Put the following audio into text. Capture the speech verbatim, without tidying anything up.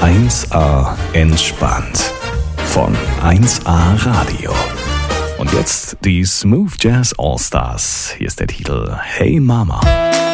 eins A entspannt von eins A Radio. Und jetzt die Smooth Jazz All Stars. Hier ist der Titel Hey Mama.